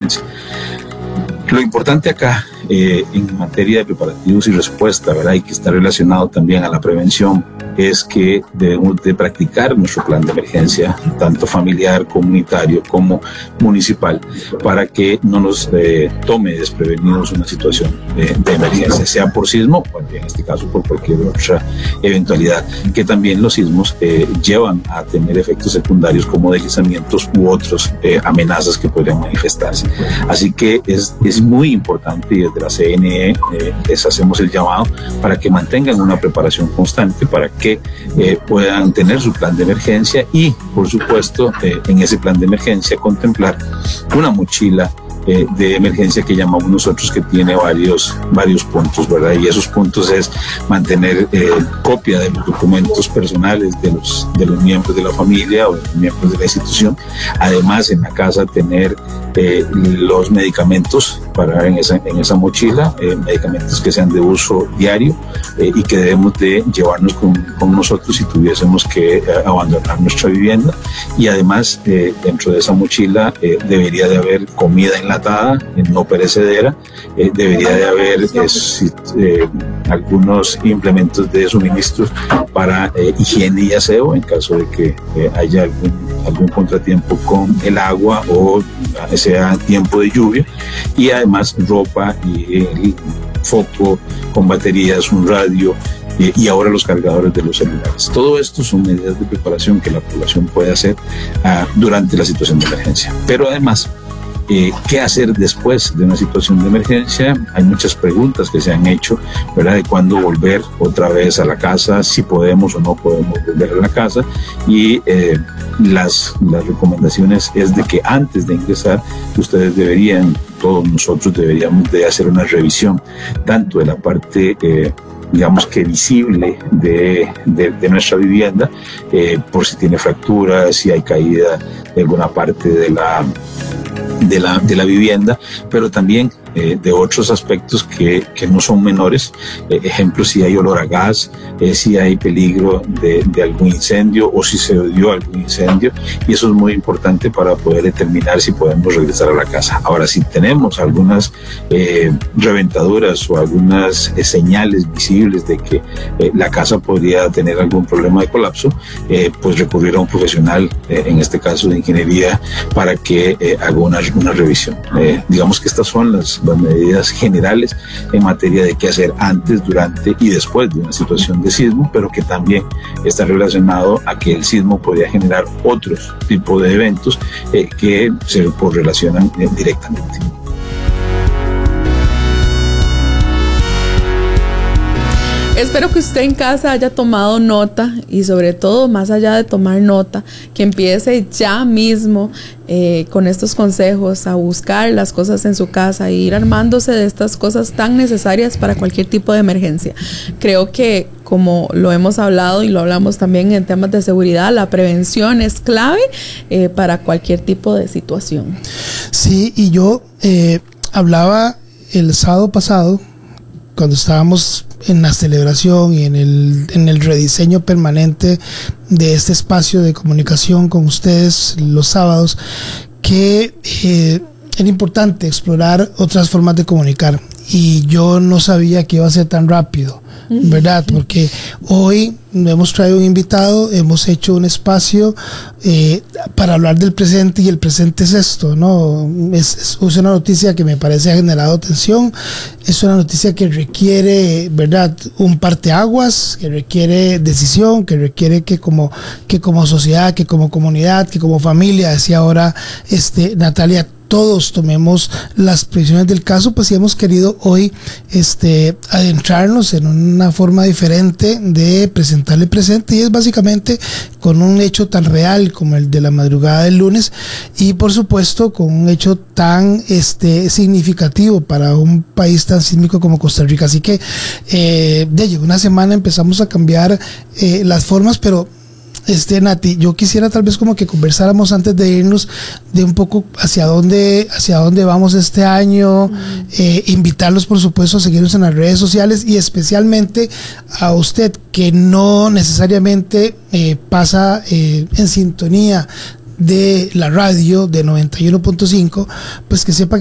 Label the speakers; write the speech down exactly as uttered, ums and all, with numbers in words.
Speaker 1: emergencia. Lo importante acá, eh, en materia de preparativos y respuesta, ¿verdad? Y que está relacionado también a la prevención, es que debemos de practicar nuestro plan de emergencia, tanto familiar, comunitario como municipal, para que no nos eh, tome desprevenidos una situación de, de emergencia, sea por sismo o en este caso por cualquier otra eventualidad, que también los sismos eh, llevan a tener efectos secundarios como deslizamientos u otras eh, amenazas que podrían manifestarse. Así que es, es muy importante, y desde la C N E eh, les hacemos el llamado para que mantengan una preparación constante, para que eh, puedan tener su plan de emergencia y, por supuesto, eh, en ese plan de emergencia contemplar una mochila eh, de emergencia que llamamos nosotros, que tiene varios, varios puntos, ¿verdad? Y esos puntos es mantener eh, copia de los documentos personales de los, de los miembros de la familia o de los miembros de la institución. Además, en la casa tener eh, los medicamentos para en esa, en esa mochila, eh, medicamentos que sean de uso diario eh, y que debemos de llevarnos con, con nosotros si tuviésemos que eh, abandonar nuestra vivienda. Y además, eh, dentro de esa mochila eh, debería de haber comida enlatada, eh, no perecedera, eh, debería de haber eh, eh, algunos implementos de suministros para eh, higiene y aseo en caso de que eh, haya algún, algún contratiempo con el agua o sea tiempo de lluvia, y además ropa y el foco con baterías, un radio eh, y ahora los cargadores de los celulares. Todo esto son medidas de preparación que la población puede hacer uh, durante la situación de emergencia. Pero además, Eh, ¿qué hacer después de una situación de emergencia? Hay muchas preguntas que se han hecho, ¿verdad? De cuándo volver otra vez a la casa, si podemos o no podemos volver a la casa, y eh, las, las recomendaciones es de que antes de ingresar ustedes deberían, todos nosotros deberíamos de hacer una revisión tanto de la parte eh, digamos que visible de, de, de nuestra vivienda, eh, por si tiene fracturas, si hay caída de alguna parte de la de la, de la vivienda, pero también eh, de otros aspectos que, que no son menores. Eh, ejemplo, si hay olor a gas, eh, si hay peligro de, de algún incendio o si se dio algún incendio, y eso es muy importante para poder determinar si podemos regresar a la casa. Ahora, si tenemos algunas eh, reventaduras o algunas eh, señales visibles de que eh, la casa podría tener algún problema de colapso, eh, pues recurrir a un profesional, eh, en este caso de ingeniería, para que eh, haga una, una revisión. Eh, digamos que estas son las, las medidas generales en materia de qué hacer antes, durante y después de una situación de sismo, pero que también está relacionado a que el sismo podría generar otros tipos de eventos eh, que se correlacionan eh, directamente.
Speaker 2: Espero que usted en casa haya tomado nota, y sobre todo, más allá de tomar nota, que empiece ya mismo eh, con estos consejos a buscar las cosas en su casa e ir armándose de estas cosas tan necesarias para cualquier tipo de emergencia. Creo que, como lo hemos hablado y lo hablamos también en temas de seguridad, la prevención es clave eh, para cualquier tipo de situación.
Speaker 3: Sí, y yo eh, hablaba el sábado pasado, cuando estábamos en la celebración y en el, en el rediseño permanente de este espacio de comunicación con ustedes los sábados, que eh, era importante explorar otras formas de comunicar, y yo no sabía que iba a ser tan rápido, ¿verdad? Porque hoy hemos traído un invitado, hemos hecho un espacio eh, para hablar del presente, y el presente es esto, ¿no? Es, es una noticia que me parece ha generado tensión, es una noticia que requiere, ¿verdad?, un parteaguas, que requiere decisión, que requiere que como, que como sociedad, que como comunidad, que como familia, decía ahora este, Natalia, todos tomemos las previsiones del caso, pues sí hemos querido hoy este, adentrarnos en una forma diferente de presentarle presente, y es básicamente con un hecho tan real como el de la madrugada del lunes, y por supuesto con un hecho tan este, significativo para un país tan sísmico como Costa Rica. Así que eh, de una semana empezamos a cambiar eh, las formas, pero Este, Nati, yo quisiera tal vez como que conversáramos antes de irnos de un poco hacia dónde, hacia dónde vamos este año, mm. eh, invitarlos por supuesto a seguirnos en las redes sociales, y especialmente a usted que no necesariamente eh, pasa eh, en sintonía de la radio de noventa y uno punto cinco, pues que sepa que